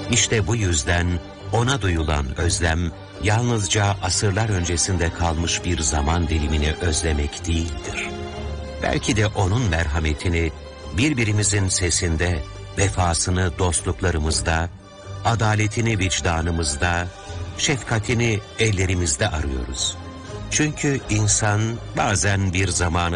İşte bu yüzden ona duyulan özlem, yalnızca asırlar öncesinde kalmış bir zaman dilimini özlemek değildir. Belki de onun merhametini birbirimizin sesinde, vefasını dostluklarımızda, adaletini vicdanımızda, şefkatini ellerimizde arıyoruz. Çünkü insan bazen bir zamanı